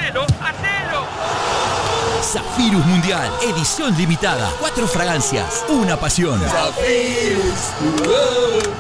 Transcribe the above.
¡Hacelo! Zafirus Mundial, edición limitada. 4 fragancias, una pasión. Zafirus.